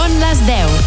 Són les 10.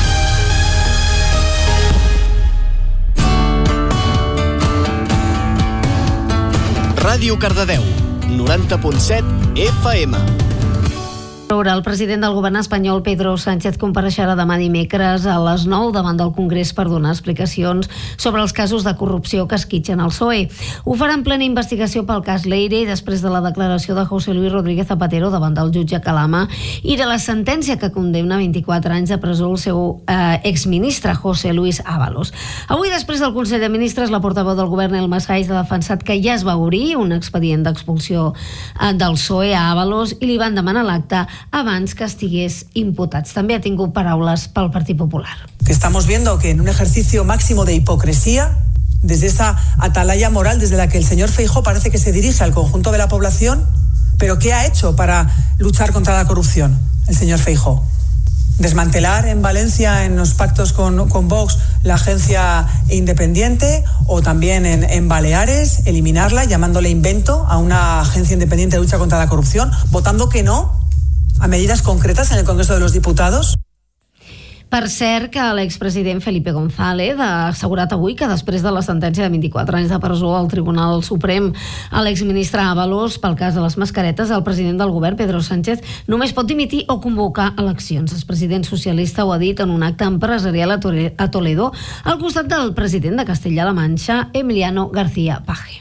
Ràdio Cardedeu, 90.7 FM. El president del govern espanyol, Pedro Sánchez, compareixerà demà dimecres a les 9 davant del Congrés per donar explicacions sobre els casos de corrupció que esquitxen el PSOE. Ho farà en plena investigació pel cas Leire i després de la declaració de José Luis Rodríguez Zapatero davant del jutge Calama i de la sentència que condemna 24 anys de presó el seu exministre, José Luis Ábalos. Avui, després del Consell de Ministres, la portaveu del govern, Elma Saiz, ha defensat que ja es va obrir un expedient d'expulsió del PSOE a Ábalos i li van demanar l'acte abans que estigués imputats. També ha tingut paraules pel Partit Popular. Que estamos viendo que en un ejercicio máximo de hipocresía, desde esa atalaya moral desde la que el señor Feijóo parece que se dirige al conjunto de la población, pero ¿qué ha hecho para luchar contra la corrupción el señor Feijóo? Desmantelar en Valencia, en los pactos con Vox, la agencia independiente, o también en Baleares, eliminarla, llamándole invento a una agencia independiente de lucha contra la corrupción, votando que no a medidas concretas en el Congreso de los Diputados. Per cert, que l'expresident Felipe González ha assegurat avui que després de la sentència de 24 anys de presó al Tribunal Suprem a l'exministre Ábalos pel cas de les mascaretes, el president del govern, Pedro Sánchez, només pot dimitir o convocar eleccions. El president socialista ho ha dit en un acte empresarial a Toledo, al costat del president de Castella-La Manxa, Emiliano García Paje.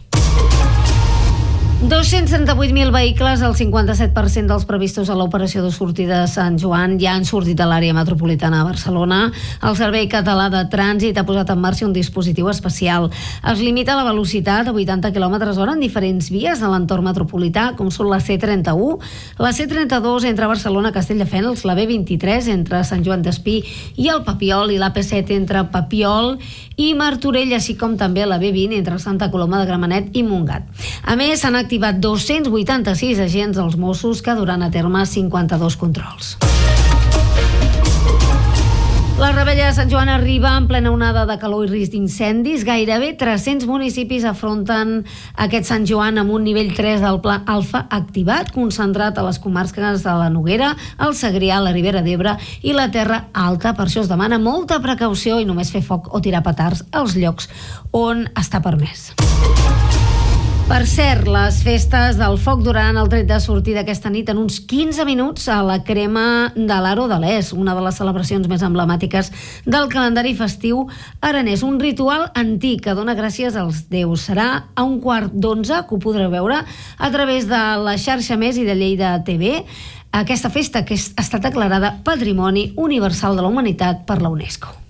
238.000 vehicles, el 57% dels previstos a l'operació de sortida de Sant Joan, ja han sortit de l'àrea metropolitana de Barcelona. El Servei Català de Trànsit ha posat en marxa un dispositiu especial. Es limita la velocitat a 80 km/h en diferents vies de l'entorn metropolità, com són la C31, la C32 entre Barcelona i Castelldefels, la B23 entre Sant Joan d'Espí i el Papiol, i la P7 entre Papiol i Martorell, així com també la B20 entre Santa Coloma de Gramenet i Montgat. A més, s'han activat 286 agents dels Mossos que duran a terme 52 controls. La rebella de Sant Joan arriba en plena onada de calor i risc d'incendis. Gairebé 300 municipis afronten aquest Sant Joan amb un nivell 3 del Pla Alfa activat, concentrat a les comarques de la Noguera, el Segrià, la Ribera d'Ebre i la Terra Alta. Per això es demana molta precaució i només fer foc o tirar petards als llocs on està permès. Per cert, les festes del foc duraran el tret de sortida aquesta nit en uns 15 minuts a la crema de l'Aro de l'Es, una de les celebracions més emblemàtiques del calendari festiu aranès. Un ritual antic que dona gràcies als déus. Serà a 11:15, que ho podreu veure a través de la xarxa Més i de Lleida TV. Aquesta festa que ha estat declarada Patrimoni Universal de la Humanitat per la UNESCO.